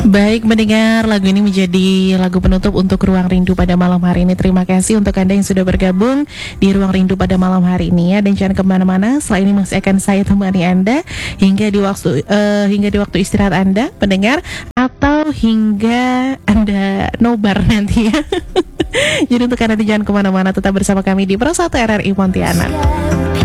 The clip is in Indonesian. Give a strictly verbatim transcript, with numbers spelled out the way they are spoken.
Baik, mendengar lagu ini menjadi lagu penutup untuk Ruang Rindu pada malam hari ini. Terima kasih untuk Anda yang sudah bergabung di Ruang Rindu pada malam hari ini ya. Dan jangan kemana-mana, setelah ini masih akan saya temani Anda hingga di waktu uh, hingga di waktu istirahat Anda, pendengar, atau hingga Anda nobar nanti ya. Jadi untuk Anda jangan kemana-mana, tetap bersama kami di Pro satu R R I Pontianak.